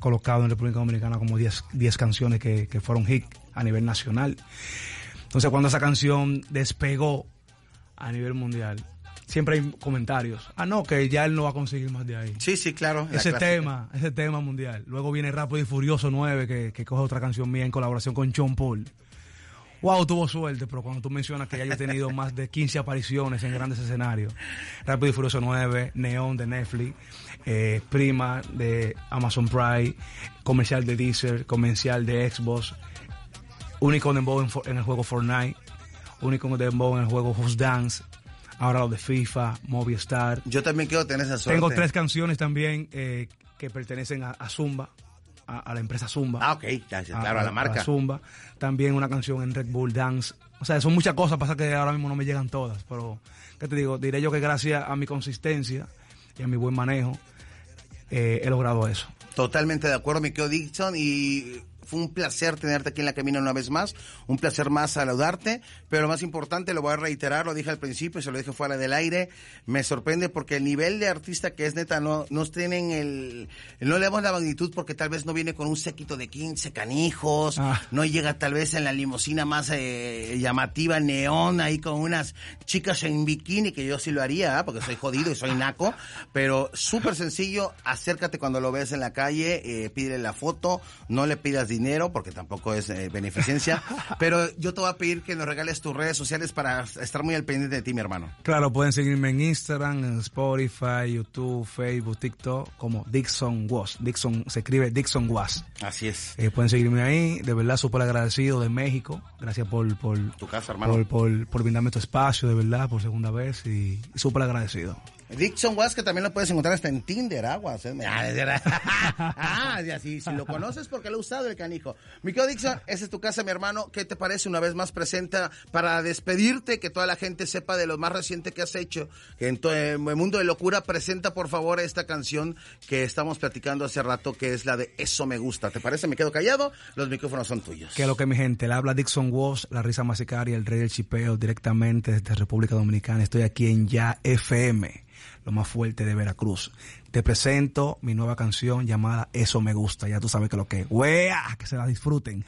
colocado en República Dominicana como 10 canciones que fueron hit a nivel nacional. Entonces, cuando esa canción despegó a nivel mundial, siempre hay comentarios. No, que ya él no va a conseguir más de ahí. Sí, claro. Ese tema mundial. Luego viene Rápido y Furioso 9, que coge otra canción mía en colaboración con John Paul. Wow, tuvo suerte, pero cuando tú mencionas que ya yo he tenido más de 15 apariciones en grandes escenarios. Rápido y Furioso 9, Neon de Netflix, Prima de Amazon Prime, comercial de Deezer, comercial de Xbox, único Dembow en el juego Fortnite, único Dembow en el juego Just Dance, ahora lo de FIFA, Movistar. Yo también quiero tener esa suerte. Tengo 3 canciones también que pertenecen a Zumba, a la empresa Zumba. Ok, claro, a la marca. A Zumba. También una canción en Red Bull Dance. O sea, son muchas cosas, pasa que ahora mismo no me llegan todas, pero, ¿qué te digo? Diré yo que gracias a mi consistencia y a mi buen manejo, he logrado eso. Totalmente de acuerdo, mi querido Dixon, y fue un placer tenerte aquí en La Camina una vez más, un placer más saludarte, pero lo más importante, lo voy a reiterar, lo dije al principio, se lo dije fuera del aire, me sorprende porque el nivel de artista que es, neta, no tienen no le damos la magnitud porque tal vez no viene con un séquito de 15 canijos, no llega tal vez en la limusina más llamativa, neón, ahí con unas chicas en bikini, que yo sí lo haría, porque soy jodido y soy naco, pero súper sencillo, acércate cuando lo ves en la calle, pídele la foto, no le pidas dinero, porque tampoco es beneficencia, pero yo te voy a pedir que nos regales tus redes sociales para estar muy al pendiente de ti, mi hermano. Claro, pueden seguirme en Instagram, en Spotify, YouTube, Facebook, TikTok, como Dixon Was. Dixon se escribe Dixon Was. Así es. Pueden seguirme ahí, de verdad súper agradecido de México, gracias por tu casa, hermano, por brindarme tu espacio, de verdad, por segunda vez, y súper agradecido. Dixon Was, que también lo puedes encontrar hasta en Tinder, aguas. Así, si lo conoces porque lo he usado el canijo. Mi querido Dixon, esa es tu casa, mi hermano. ¿Qué te parece? Una vez más presenta para despedirte, que toda la gente sepa de lo más reciente que has hecho, que en el mundo de locura. Presenta por favor esta canción que estamos platicando hace rato, que es la de Eso Me Gusta. ¿Te parece? Me quedo callado, los micrófonos son tuyos. Que lo que, mi gente, le habla Dixon Was, la risa más sicaria, el rey del chipeo, directamente desde República Dominicana. Estoy aquí en Ya FM, lo más fuerte de Veracruz. Te presento mi nueva canción llamada Eso Me Gusta. Ya tú sabes que lo que es. ¡Wea! Que se la disfruten.